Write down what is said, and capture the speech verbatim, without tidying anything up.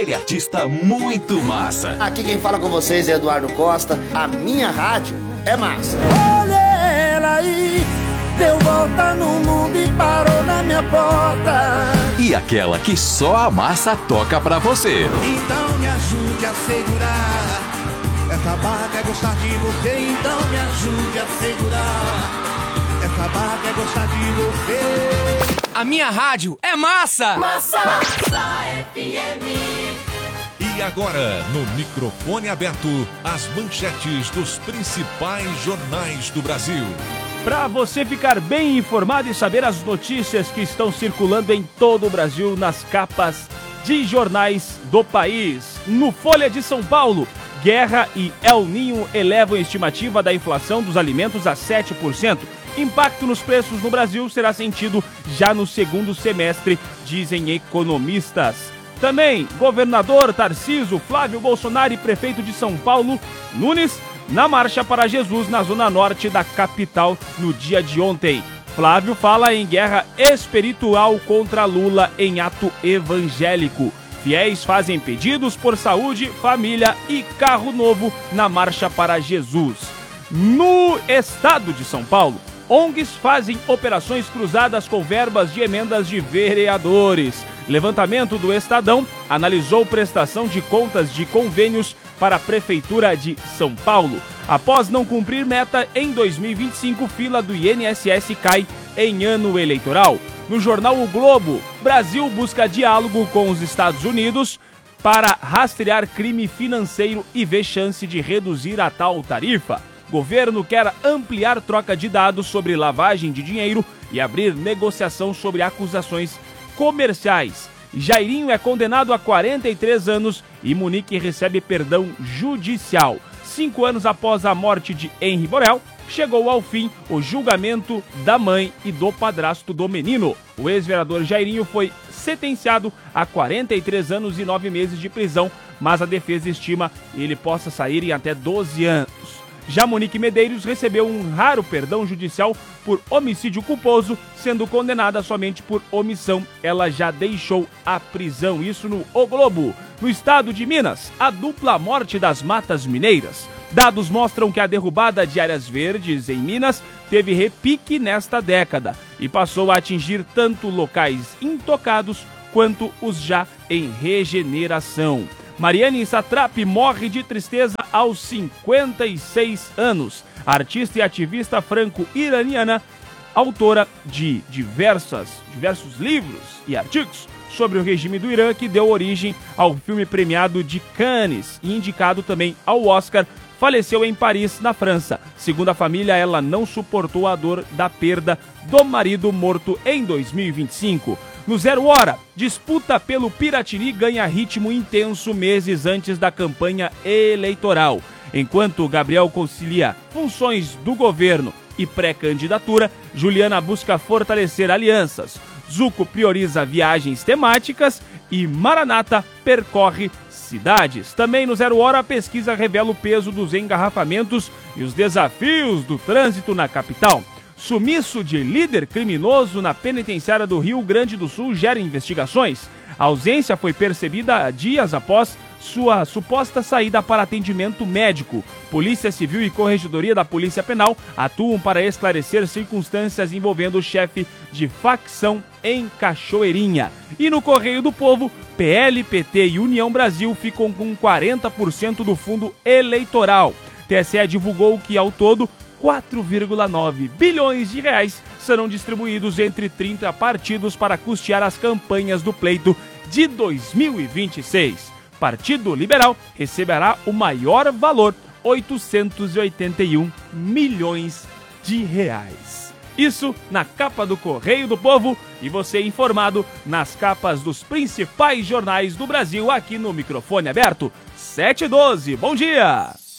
Ele é artista muito massa. Aqui quem fala com vocês é Eduardo Costa. A minha rádio é massa. Olha ela aí, deu volta no mundo e parou na minha porta. E aquela que só a massa toca pra você. Então me ajude a segurar. Essa barra quer gostar de você, então me ajude a segurar. Essa barra quer gostar de você. A minha rádio é massa! Massa, massa F M. E agora, no microfone aberto, as manchetes dos principais jornais do Brasil. Para você ficar bem informado e saber as notícias que estão circulando em todo o Brasil nas capas de jornais do país. No Folha de São Paulo, guerra e El Niño elevam a estimativa da inflação dos alimentos a sete por cento. Impacto nos preços no Brasil será sentido já no segundo semestre, dizem economistas. Também, governador Tarcísio, Flávio Bolsonaro e prefeito de São Paulo, Nunes, na marcha para Jesus na zona norte da capital no dia de ontem. Flávio fala em guerra espiritual contra Lula em ato evangélico. Fiéis fazem pedidos por saúde, família e carro novo na marcha para Jesus. No estado de São Paulo, O N Gs fazem operações cruzadas com verbas de emendas de vereadores. Levantamento do Estadão analisou prestação de contas de convênios para a Prefeitura de São Paulo. Após não cumprir meta em dois mil e vinte e cinco, fila do I N S S cai em ano eleitoral. No jornal O Globo, Brasil busca diálogo com os Estados Unidos para rastrear crime financeiro e vê chance de reduzir a tal tarifa. Governo quer ampliar troca de dados sobre lavagem de dinheiro e abrir negociação sobre acusações comerciais. Jairinho é condenado a quarenta e três anos e Munique recebe perdão judicial. Cinco anos após a morte de Henri Borel, chegou ao fim o julgamento da mãe e do padrasto do menino. O ex-vereador Jairinho foi sentenciado a quarenta e três anos e nove meses de prisão, mas a defesa estima que ele possa sair em até doze anos. Já Monique Medeiros recebeu um raro perdão judicial por homicídio culposo, sendo condenada somente por omissão. Ela já deixou a prisão, isso no O Globo. No estado de Minas, a dupla morte das matas mineiras. Dados mostram que a derrubada de áreas verdes em Minas teve repique nesta década e passou a atingir tanto locais intocados quanto os já em regeneração. Mariane Satrapi morre de tristeza aos cinquenta e seis anos. Artista e ativista franco-iraniana, autora de diversas, diversos livros e artigos sobre o regime do Irã, que deu origem ao filme premiado de Cannes e indicado também ao Oscar, faleceu em Paris, na França. Segundo a família, ela não suportou a dor da perda do marido morto em dois mil e vinte e cinco. No Zero Hora, disputa pelo Piratini ganha ritmo intenso meses antes da campanha eleitoral. Enquanto Gabriel concilia funções do governo e pré-candidatura, Juliana busca fortalecer alianças. Zucco prioriza viagens temáticas e Maranata percorre cidades. Também no Zero Hora, a pesquisa revela o peso dos engarrafamentos e os desafios do trânsito na capital. Sumiço de líder criminoso na penitenciária do Rio Grande do Sul gera investigações. A ausência foi percebida dias após sua suposta saída para atendimento médico. Polícia Civil e Corregedoria da Polícia Penal atuam para esclarecer circunstâncias envolvendo o chefe de facção em Cachoeirinha. E no Correio do Povo, P L, P T e União Brasil ficam com quarenta por cento do fundo eleitoral. T S E divulgou que, ao todo, quatro vírgula nove bilhões de reais serão distribuídos entre trinta partidos para custear as campanhas do pleito de dois mil e vinte e seis. Partido Liberal receberá o maior valor, oitocentos e oitenta e um milhões de reais. Isso na capa do Correio do Povo e você informado nas capas dos principais jornais do Brasil aqui no Microfone Aberto. sete e doze, bom dia!